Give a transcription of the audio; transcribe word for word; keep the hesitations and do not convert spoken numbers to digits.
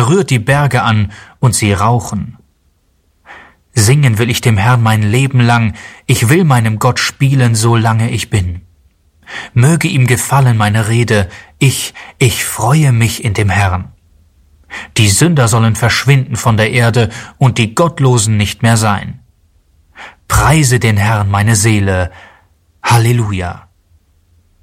rührt die Berge an, und sie rauchen. Singen will ich dem Herrn mein Leben lang, ich will meinem Gott spielen, solange ich bin. Möge ihm gefallen meine Rede, ich, ich freue mich in dem Herrn. Die Sünder sollen verschwinden von der Erde und die Gottlosen nicht mehr sein. Preise den Herrn, meine Seele. Halleluja.